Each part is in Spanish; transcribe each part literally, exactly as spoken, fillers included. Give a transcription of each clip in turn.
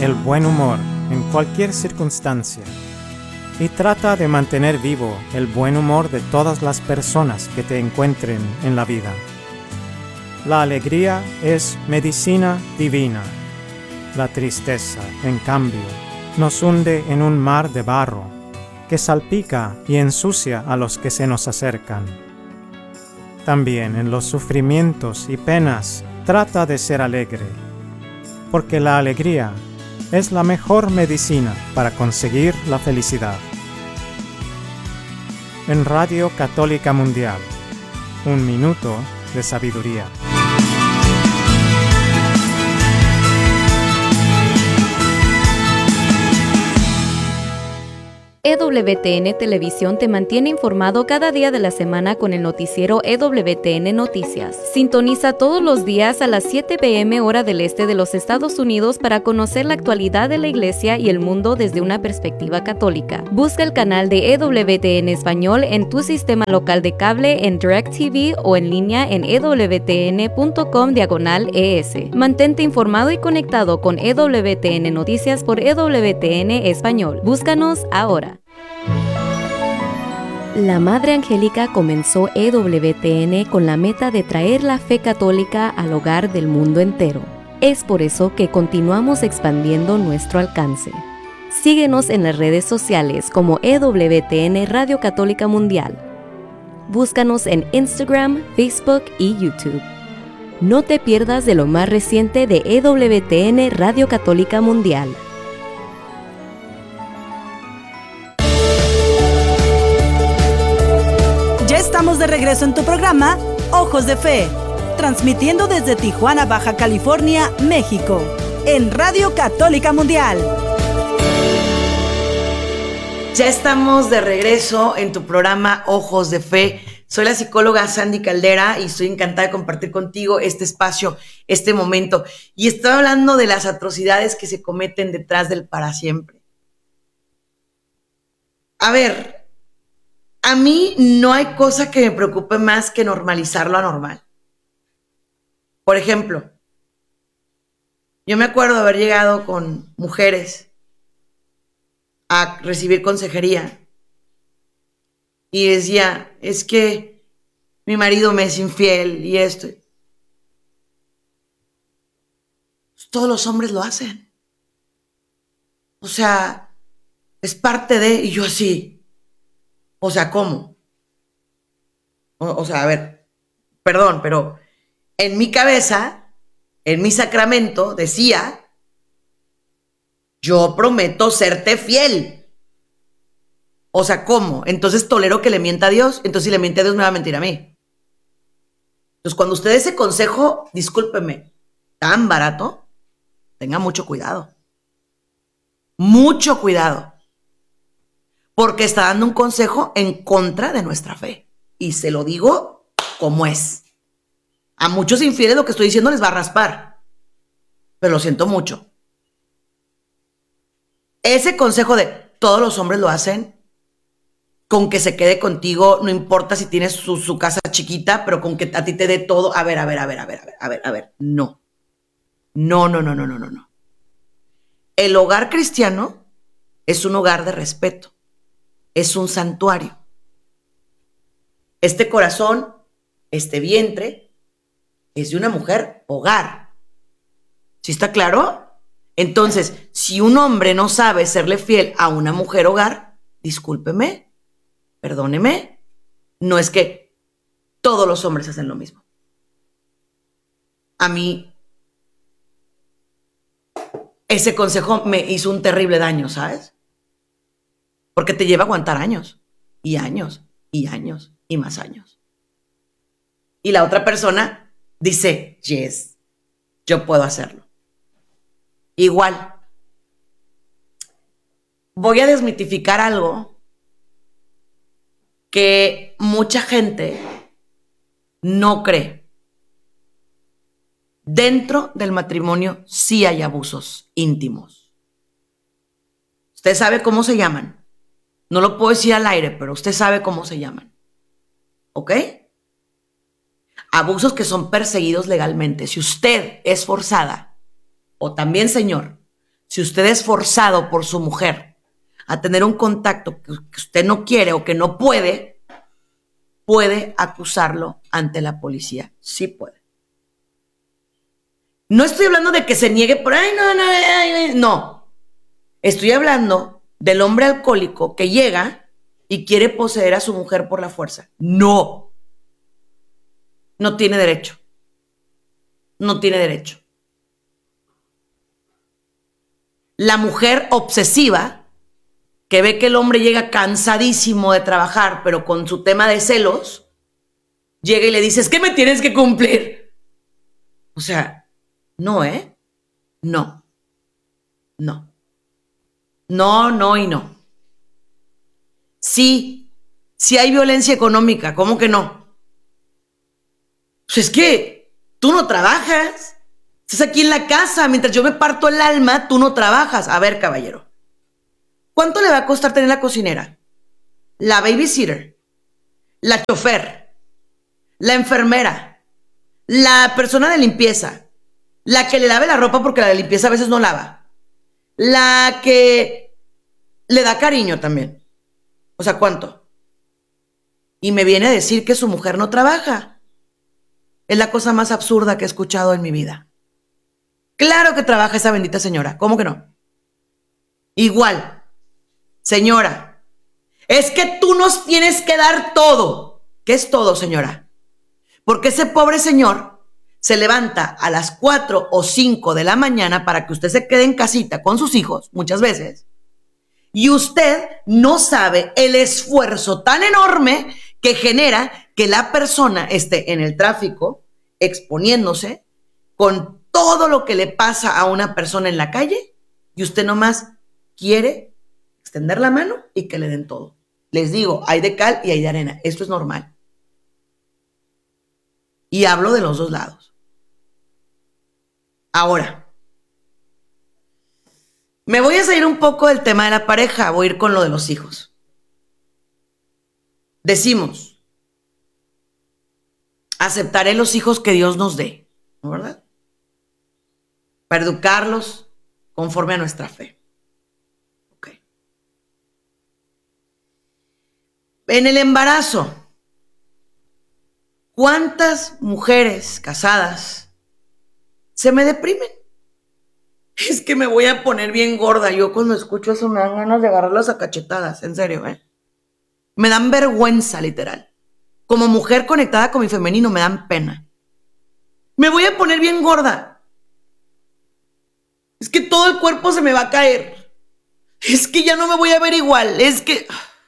el buen humor en cualquier circunstancia y trata de mantener vivo el buen humor de todas las personas que te encuentren en la vida. La alegría es medicina divina. La tristeza, en cambio, nos hunde en un mar de barro que salpica y ensucia a los que se nos acercan. También en los sufrimientos y penas trata de ser alegre, porque la alegría es la mejor medicina para conseguir la felicidad. En Radio Católica Mundial, un minuto de sabiduría. E W T N Televisión te mantiene informado cada día de la semana con el noticiero E W T N Noticias. Sintoniza todos los días a las siete p m hora del este de los Estados Unidos para conocer la actualidad de la Iglesia y el mundo desde una perspectiva católica. Busca el canal de E W T N Español en tu sistema local de cable, en DirecTV o en línea en e w t n punto com diagonal e s. Mantente informado y conectado con E W T N Noticias por E W T N Español. Búscanos ahora. La Madre Angélica comenzó E W T N con la meta de traer la fe católica al hogar del mundo entero. Es por eso que continuamos expandiendo nuestro alcance. Síguenos en las redes sociales como E W T N Radio Católica Mundial. Búscanos en Instagram, Facebook y YouTube. No te pierdas de lo más reciente de E W T N Radio Católica Mundial. Estamos de regreso en tu programa Ojos de Fe, transmitiendo desde Tijuana, Baja California, México, en Radio Católica Mundial. Ya estamos de regreso en tu programa Ojos de Fe. Soy la psicóloga Sandy Caldera y estoy encantada de compartir contigo este espacio, este momento. Y estoy hablando de las atrocidades que se cometen detrás del para siempre. A ver, a mí no hay cosa que me preocupe más que normalizar lo anormal. Por ejemplo, yo me acuerdo de haber llegado con mujeres a recibir consejería y decía, es que mi marido me es infiel y esto. Todos los hombres lo hacen. O sea, es parte de, y yo así. O sea, ¿cómo? O, o sea, a ver, perdón, pero en mi cabeza, en mi sacramento, decía, yo prometo serte fiel. O sea, ¿cómo? Entonces tolero que le mienta a Dios. Entonces si le miente a Dios me va a mentir a mí. Entonces cuando usted dé ese consejo, discúlpeme, tan barato, tenga mucho cuidado. Mucho cuidado. Porque está dando un consejo en contra de nuestra fe. Y se lo digo como es. A muchos infieles lo que estoy diciendo les va a raspar. Pero lo siento mucho. Ese consejo de todos los hombres lo hacen, con que se quede contigo, no importa si tienes su, su casa chiquita, pero con que a ti te dé todo. A ver, a ver, a ver, a ver, a ver, a ver, a ver. No. No, no, no, no, no, no, no. El hogar cristiano es un hogar de respeto. Es un santuario. Este corazón, este vientre, es de una mujer hogar. ¿Sí está claro? Entonces, si un hombre no sabe serle fiel a una mujer hogar, discúlpeme, perdóneme, no es que todos los hombres hacen lo mismo. A mí, ese consejo me hizo un terrible daño, ¿sabes? Porque te lleva a aguantar años, y años, y años, y más años. Y la otra persona dice, yes, yo puedo hacerlo. Igual, voy a desmitificar algo que mucha gente no cree. Dentro del matrimonio sí hay abusos íntimos. Usted sabe cómo se llaman. No lo puedo decir al aire, pero usted sabe cómo se llaman. ¿Ok? Abusos que son perseguidos legalmente. Si usted es forzada, o también, señor, si usted es forzado por su mujer a tener un contacto que usted no quiere o que no puede, puede acusarlo ante la policía. Sí puede. No estoy hablando de que se niegue por ahí, no, no, ay, no. Estoy hablando del hombre alcohólico que llega y quiere poseer a su mujer por la fuerza. No. No tiene derecho. No tiene derecho. La mujer obsesiva, que ve que el hombre llega cansadísimo de trabajar, pero con su tema de celos, llega y le dice, es que me tienes que cumplir. O sea, no, ¿eh? No. No. No, no y no. Sí, sí hay violencia económica, ¿cómo que no? Pues es que tú no trabajas. Estás aquí en la casa, mientras yo me parto el alma, tú no trabajas. A ver, caballero, ¿cuánto le va a costar tener la cocinera, la babysitter, la chofer, la enfermera, la persona de limpieza, la que le lave la ropa porque la de limpieza a veces no lava, la que le da cariño también? O sea, ¿cuánto? Y me viene a decir que su mujer no trabaja. Es la cosa más absurda que he escuchado en mi vida. Claro que trabaja esa bendita señora, ¿cómo que no? Igual, señora, es que tú nos tienes que dar todo. ¿Qué es todo, señora? Porque ese pobre señor se levanta a las cuatro o cinco de la mañana para que usted se quede en casita con sus hijos, muchas veces, y usted no sabe el esfuerzo tan enorme que genera que la persona esté en el tráfico exponiéndose con todo lo que le pasa a una persona en la calle, y usted nomás quiere extender la mano y que le den todo. Les digo, hay de cal y hay de arena. Esto es normal. Y hablo de los dos lados. Ahora, me voy a salir un poco del tema de la pareja, voy a ir con lo de los hijos. Decimos, aceptaré los hijos que Dios nos dé, ¿no, verdad? Para educarlos conforme a nuestra fe. Ok. En el embarazo, ¿cuántas mujeres casadas se me deprimen? Es que me voy a poner bien gorda. Yo cuando escucho eso me dan ganas de agarrarlas a cachetadas, en serio, ¿eh? Me dan vergüenza, literal. Como mujer conectada con mi femenino, me dan pena. Me voy a poner bien gorda. Es que todo el cuerpo se me va a caer. Es que ya no me voy a ver igual. Es que...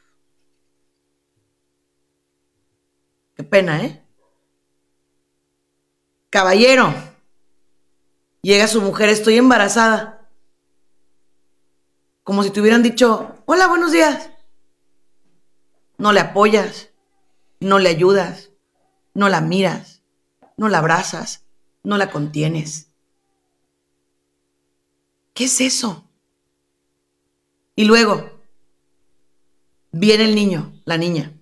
Qué pena, ¿eh? Caballero, llega su mujer, estoy embarazada. Como si te hubieran dicho, hola, buenos días. No le apoyas, no le ayudas, no la miras, no la abrazas, no la contienes. ¿Qué es eso? Y luego viene el niño, la niña.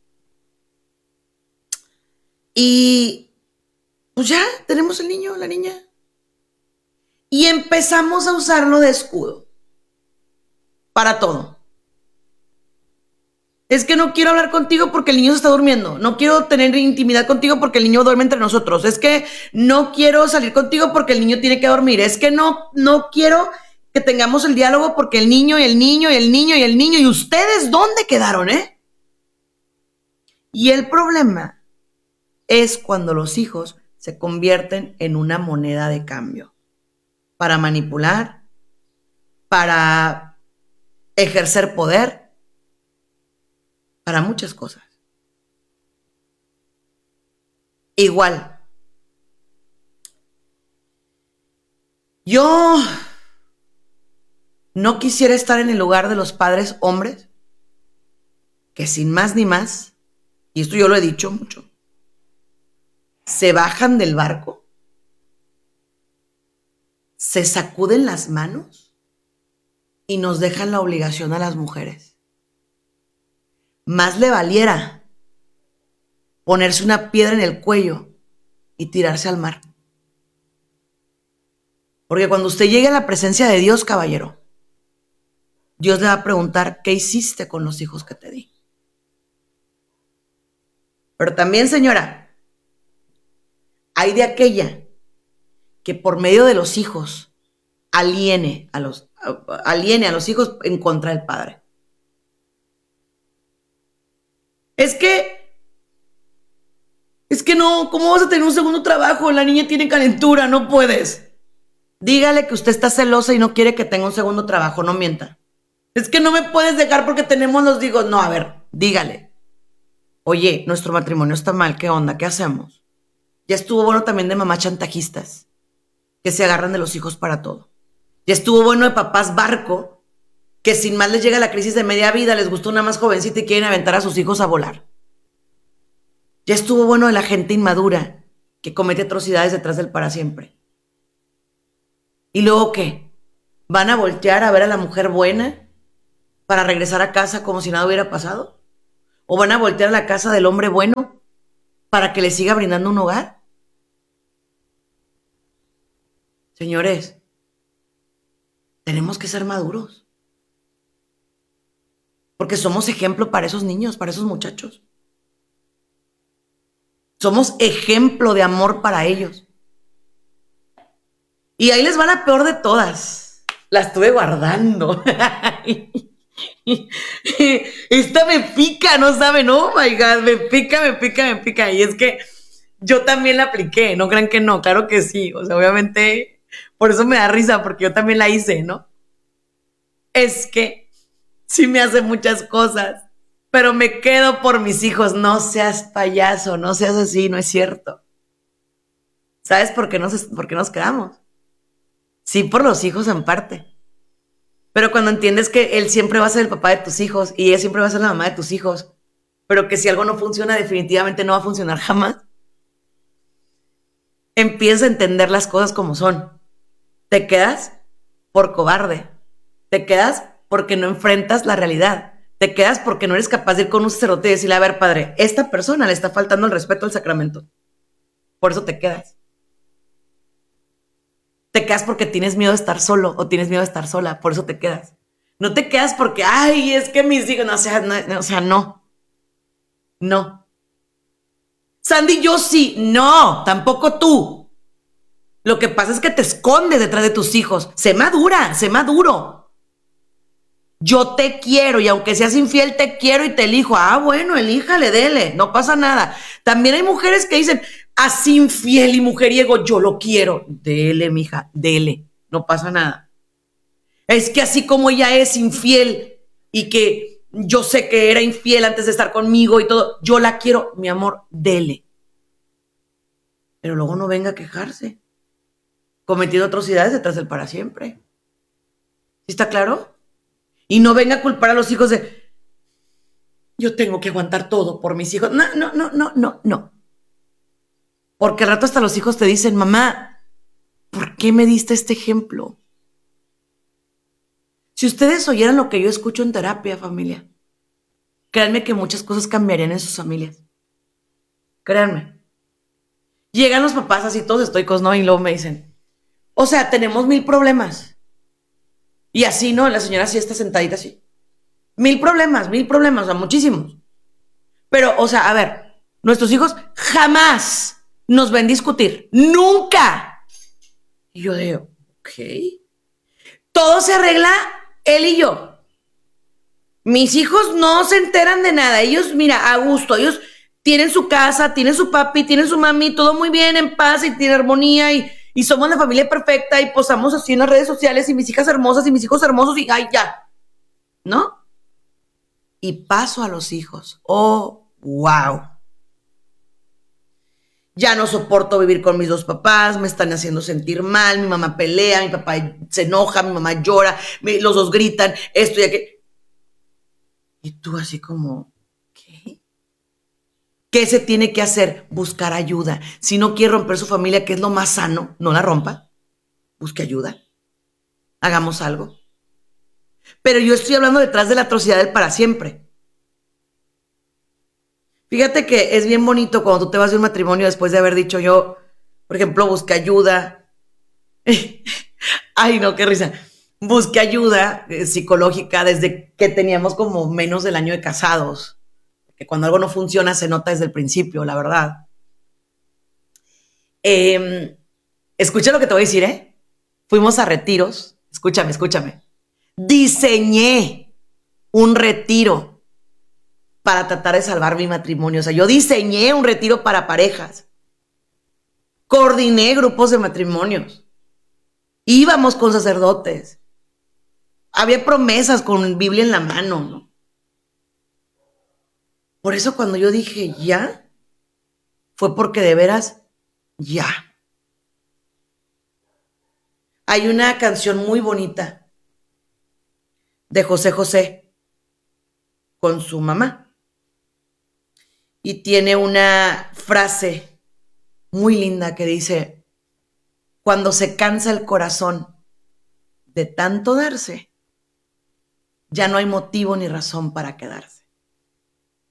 Y pues ya tenemos el niño, la niña. Y empezamos a usarlo de escudo para todo. Es que no quiero hablar contigo porque el niño se está durmiendo. No quiero tener intimidad contigo porque el niño duerme entre nosotros. Es que no quiero salir contigo porque el niño tiene que dormir. Es que no, no quiero que tengamos el diálogo porque el niño y el niño y el niño y el niño. ¿Y ustedes dónde quedaron, eh? Y el problema es cuando los hijos se convierten en una moneda de cambio para manipular, para ejercer poder, para muchas cosas. Igual, yo no quisiera estar en el lugar de los padres hombres que sin más ni más, y esto yo lo he dicho mucho, se bajan del barco, se sacuden las manos y nos dejan la obligación a las mujeres. Más le valiera ponerse una piedra en el cuello y tirarse al mar. Porque cuando usted llegue a la presencia de Dios, caballero, Dios le va a preguntar, ¿qué hiciste con los hijos que te di? Pero también, señora, hay de aquella que por medio de los hijos aliene a los, aliene a los hijos en contra del padre. Es que, es que no, ¿cómo vas a tener un segundo trabajo? La niña tiene calentura, no puedes. Dígale que usted está celosa y no quiere que tenga un segundo trabajo, no mienta. Es que no me puedes dejar porque tenemos los hijos. No, a ver, dígale. Oye, nuestro matrimonio está mal, ¿qué onda? ¿Qué hacemos? Ya estuvo bueno también de mamás chantajistas que se agarran de los hijos para todo. Ya estuvo bueno de papás barco que sin más les llega la crisis de media vida, les gustó una más jovencita y quieren aventar a sus hijos a volar. Ya estuvo bueno de la gente inmadura que comete atrocidades detrás del para siempre. ¿Y luego qué? ¿Van a voltear a ver a la mujer buena para regresar a casa como si nada hubiera pasado? ¿O van a voltear a la casa del hombre bueno para que le siga brindando un hogar? Señores, tenemos que ser maduros. Porque somos ejemplo para esos niños, para esos muchachos. Somos ejemplo de amor para ellos. Y ahí les va la peor de todas. La estuve guardando. Esta me pica, no saben, oh my God, me pica, me pica, me pica. Y es que yo también la apliqué, no crean que no, claro que sí. O sea, obviamente, por eso me da risa, porque yo también la hice, ¿no? Es que sí me hace muchas cosas, pero me quedo por mis hijos. No seas payaso, no seas así, no es cierto. ¿Sabes por qué nos, por qué nos quedamos? Sí, por los hijos en parte. Pero cuando entiendes que él siempre va a ser el papá de tus hijos y ella siempre va a ser la mamá de tus hijos, pero que si algo no funciona, definitivamente no va a funcionar jamás, empiezas a entender las cosas como son. Te quedas por cobarde. Te quedas porque no enfrentas la realidad. Te quedas porque no eres capaz de ir con un sacerdote y decirle, a ver, padre, esta persona le está faltando el respeto al sacramento. Por eso te quedas. Te quedas porque tienes miedo de estar solo o tienes miedo de estar sola. Por eso te quedas. No te quedas porque, ay, es que mis hijos, no, o sea, no, no, o sea, no. No. Sandy, yo sí. No, tampoco tú. Lo que pasa es que te escondes detrás de tus hijos. Sé madura, sé maduro. Yo te quiero y aunque seas infiel, te quiero y te elijo. Ah, bueno, elíjale, dele, no pasa nada. También hay mujeres que dicen, así infiel y mujeriego, yo lo quiero. Dele, mija, dele, no pasa nada. Es que así como ella es infiel y que yo sé que era infiel antes de estar conmigo y todo, yo la quiero, mi amor, dele. Pero luego no venga a quejarse, cometiendo atrocidades detrás del para siempre. ¿Sí está claro? Y no venga a culpar a los hijos de, yo tengo que aguantar todo por mis hijos. No, no, no, no, no, no. Porque al rato hasta los hijos te dicen, mamá, ¿por qué me diste este ejemplo? Si ustedes oyeran lo que yo escucho en terapia, familia, créanme que muchas cosas cambiarían en sus familias. Créanme. Llegan los papás así todos estoicos, ¿no? Y luego me dicen, o sea, tenemos mil problemas. Y así, ¿no? La señora sí está sentadita así. Mil problemas, mil problemas, o sea, muchísimos. Pero, o sea, a ver, nuestros hijos jamás nos ven discutir. ¡Nunca! Y yo digo, ok. Todo se arregla él y yo. Mis hijos no se enteran de nada. Ellos, mira, a gusto. Ellos tienen su casa, tienen su papi, tienen su mami, todo muy bien, en paz y tiene armonía y... Y somos la familia perfecta y posamos así en las redes sociales y mis hijas hermosas y mis hijos hermosos y ¡ay, ya! ¿No? Y paso a los hijos. ¡Oh, wow! Ya no soporto vivir con mis dos papás, me están haciendo sentir mal, mi mamá pelea, mi papá se enoja, mi mamá llora, me, los dos gritan, esto y aquello. Y tú así como, ¿qué? ¿Qué se tiene que hacer? Buscar ayuda. Si no quiere romper su familia, que es lo más sano, no la rompa. Busque ayuda. Hagamos algo. Pero yo estoy hablando detrás de la atrocidad del para siempre. Fíjate que es bien bonito cuando tú te vas de un matrimonio después de haber dicho yo, por ejemplo, busqué ayuda. Ay, no, qué risa. Busqué ayuda eh, psicológica desde que teníamos como menos del año de casados. Que cuando algo no funciona se nota desde el principio, la verdad. Eh, escucha lo que te voy a decir, ¿eh? Fuimos a retiros. Escúchame, escúchame. Diseñé un retiro para tratar de salvar mi matrimonio. O sea, yo diseñé un retiro para parejas. Coordiné grupos de matrimonios. Íbamos con sacerdotes. Había promesas con Biblia en la mano, ¿no? Por eso cuando yo dije ya, fue porque de veras ya. Hay una canción muy bonita de José José con su mamá. Y tiene una frase muy linda que dice: cuando se cansa el corazón de tanto darse, ya no hay motivo ni razón para quedarse.